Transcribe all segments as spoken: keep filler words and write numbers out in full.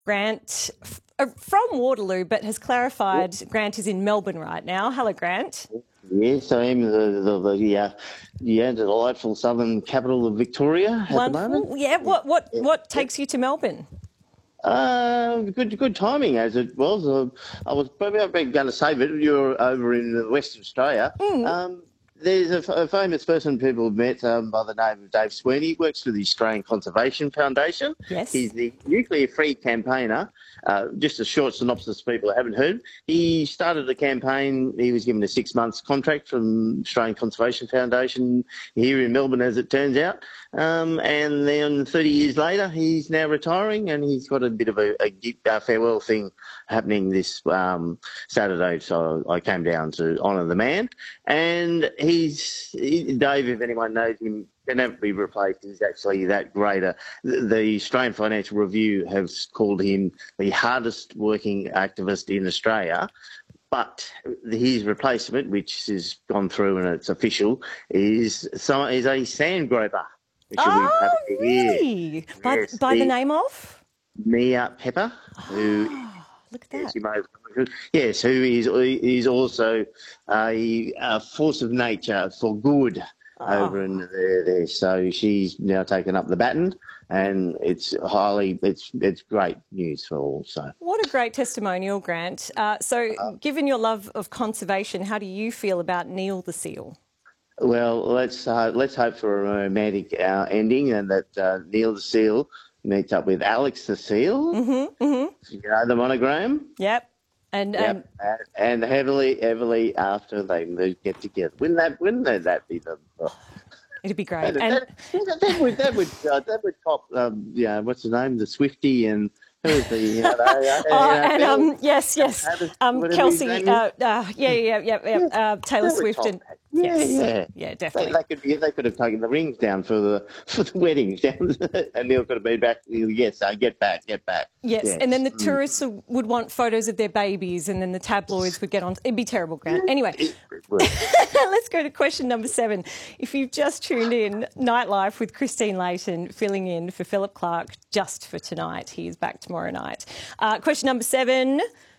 Grant f- uh, from Waterloo, but has clarified Grant is in Melbourne right now. Hello, Grant. Yes, I am the the, the uh, yeah, the delightful southern capital of Victoria at the moment. Wonderful. Yeah. What what Yeah, what yeah. takes you to Melbourne? Uh, good good timing as it was. Uh, I was probably going to say that you're over in Western Australia. Mm, Um, there's a, f- a famous person people have met um, by the name of Dave Sweeney. He works for the Australian Conservation Foundation. yes. He's the nuclear-free campaigner. Uh, just a short synopsis for people who haven't heard. He started the campaign. He was given a six months contract from Australian Conservation Foundation here in Melbourne, as it turns out. Um, and then thirty years later, he's now retiring, and he's got a bit of a, a, a farewell thing happening this um, Saturday. So I came down to honour the man. And he's he, Dave, if anyone knows him, can never be replaced. He's actually that great. Uh, the, the Australian Financial Review has called him the hardest working activist in Australia. But his replacement, which has gone through and it's official, is so is a sand groper. Which Oh, we have here. really? By Yes, by the the name of? Mia Pepper, who Oh, look at yes, that. you may have, yes, who is is also a, a force of nature for good over in Oh. there, there. So she's now taken up the baton, and it's highly, it's it's great news for all. So. What a great testimonial, Grant. Uh, so, given your love of conservation, how do you feel about Neil the seal? Well, let's uh, let's hope for a romantic uh, ending, and that uh, Neil the Seal meets up with Alex the Seal. Mm-hmm, mm-hmm. You know the monogram. Yep. And Yep, and and, and heavily, heavily after they get together. Wouldn't that? Wouldn't that be the? Uh, it'd be great. that, And that, that would that would uh, that would top. Um, yeah, what's the name? The Swifty and who was the? You know, the, uh, oh, uh, and Bill, um, yes, yes, Travis, um, whatever his Kelsey, name is. uh, uh, yeah, yeah, yeah, yeah, Yeah, uh, Taylor that would Swift, top and that. Yeah, yes, yeah. yeah, They, definitely. they could they could have taken the rings down for the for the weddings down, and Neil could have been back. Yes, uh, get back, get back. Yes, Yes. and then the Mm. tourists would want photos of their babies, and then the tabloids would get on. It'd be terrible, Grant. Anyway, It would. let's go to question number seven. If you've just tuned in, Nightlife with Christine Layton filling in for Philip Clark just for tonight. He is back tomorrow night. Uh, question number seven.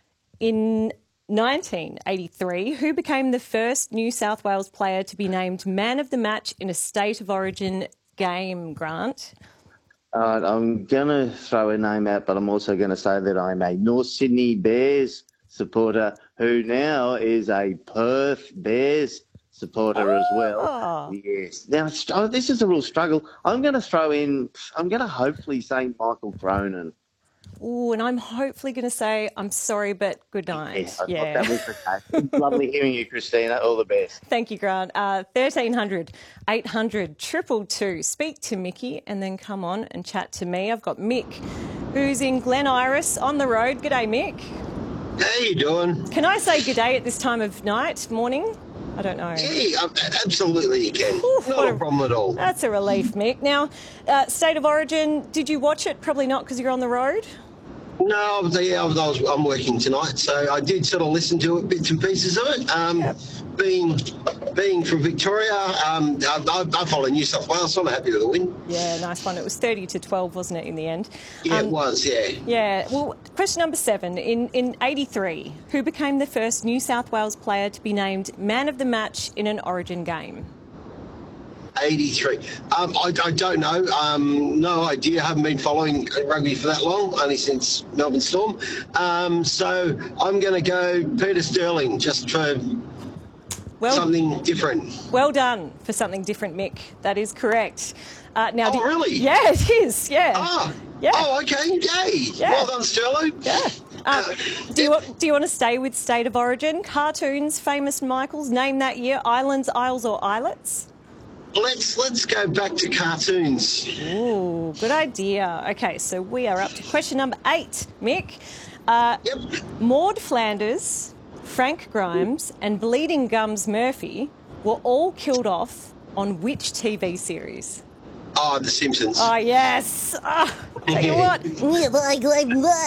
In nineteen eighty-three, who became the first New South Wales player to be named man of the match in a state of origin game, Grant? Uh, I'm going to throw a name out, but I'm also going to say that I'm a North Sydney Bears supporter who now is a Perth Bears supporter as well. Oh. Yes. Now, it's, oh, this is a real struggle. I'm going to throw in, I'm going to hopefully say Michael Cronin. Ooh, and I'm hopefully going to say, I'm sorry, but good night. Yes, I Yeah. thought that was the case. It's lovely hearing you, Christina. All the best. Thank you, Grant. Uh, thirteen hundred, eight hundred, two two two. Speak to Mickey and then come on and chat to me. I've got Mick, who's in Glen Iris on the road. G'day, Mick. How you doing? Can I say g'day at this time of night, morning? I don't know. Yeah, um, absolutely you can. Oof, Not what a problem at all. That's a relief, Mick. Now, uh, State of Origin, did you watch it? Probably not because you're on the road. No, I was, yeah, I was, I was, I'm working tonight, so I did sort of listen to it, bits and pieces of it. Um, Yep. Being being from Victoria, um, I, I, I follow New South Wales, so I'm happy with the win. Yeah, nice one. It was thirty to twelve, wasn't it, in the end? Yeah, Um, it was, yeah. Yeah. Well, question number seven. In in eighty-three, who became the first New South Wales player to be named man of the match in an Origin game? eighty-three. Um, I, I don't know. Um, no idea. Haven't been following rugby for that long, only since Melbourne Storm. Um, so I'm going to go Peter Sterling, just for Well, something different. well done for something different, Mick. That is correct. Uh, now, Oh, do- really? Yeah, it is. Yeah. Ah, Yeah. oh, okay, yay. Yeah. Well done, Sterling. Yeah. Uh, do you want, do you want to stay with State of Origin? Cartoons, famous Michaels, name that year, islands, isles or islets? Let's let's go back to cartoons. Ooh, good idea. Okay, so we are up to question number eight, Mick. Uh, Yep. Maud Flanders, Frank Grimes and Bleeding Gums Murphy were all killed off on which T V series? Oh, The Simpsons. Oh, yes. Oh, tell you what.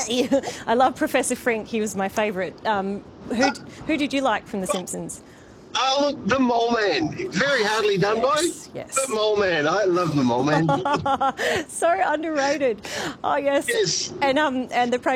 I love Professor Frink. He was my favourite. Um, who, who did you like from The Simpsons? Oh, look, the Mole Man. Very hardly done, Yes, boy. yes. The Mole Man. I love the Mole Man. So underrated. Oh, yes. Yes. And, um, and the